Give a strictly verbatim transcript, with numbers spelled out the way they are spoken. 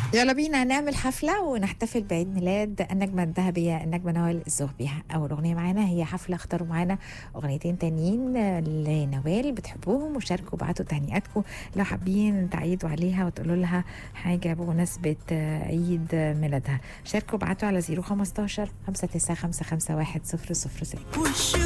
يلا بينا نعمل حفلة ونحتفل بعيد ميلاد النجمة الذهبية النجمة نوال الزغبي. أول أغنية معانا هي حفلة، اختاروا معانا أغنيتين تانيين لنوال بتحبوهم وشاركوا وبعتوا تهنئاتكم لو حابين تعيدوا عليها وتقولوا لها حاجة بمناسبة عيد ميلادها. شاركوا وبعتوا على صفر خمستاشر خمسة تسعة خمسة خمسة واحد صفر صفر ستة.